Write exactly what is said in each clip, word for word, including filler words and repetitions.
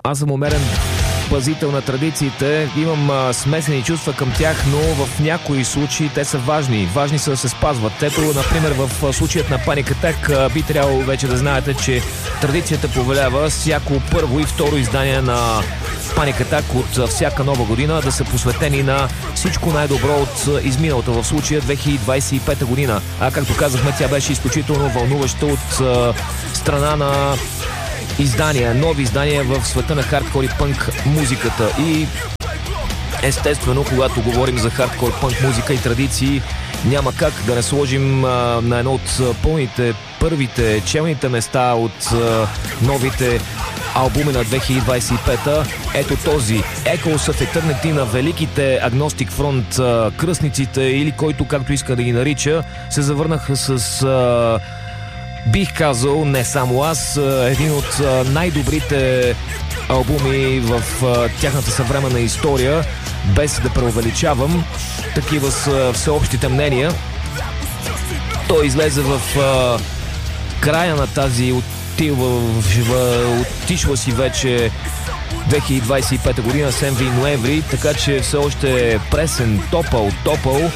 Аз съм умерен пазител на традициите, имам а, смесени чувства към тях, но в някои случаи те са важни. Важни са да се спазват. Ето, например, в случаят на Panic Attack би трябвало вече да знаете, че традицията повелява всяко първо и второ издание на Panic Attack от всяка нова година да са посветени на всичко най-добро от изминалата, в случая две хиляди двадесет и пета година. А както казахме, тя беше изключително вълнуваща от а, страна на издания, нови издания в света на хардкор и пънк музиката. И естествено, когато говорим за хардкор, пънк музика и традиции, няма как да не сложим а, на едно от пълните, първите, челните места от а, новите албуми на две хиляди двадесет и пета. Ето този Echoes of Eternity на великите Agnostic Front, а, кръстниците, или който както иска да ги нарича, се завърнаха с а, бих казал, не само аз, един от най-добрите албуми в тяхната съвременна история, без да преувеличавам. Такива са всеобщите мнения. Той излезе в края на тази отива, отишла си вече две хиляди двадесет и пета година, седми ноември, така че все още е пресен, топъл, топъл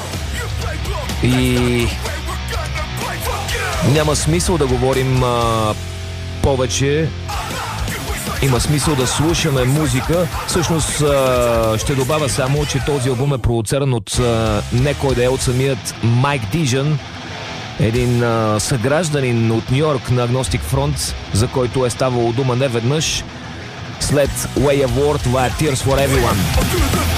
и няма смисъл да говорим а, повече. Има смисъл да слушаме музика. Всъщност а, ще добавя само, че този албум е продуциран от а, не кой да е, от самият Майк Дижън, един а, съгражданин от Нью-Йорк на Agnostic Front, за който е ставало дума неведнъж. След Way of War, това е Tears for Everyone.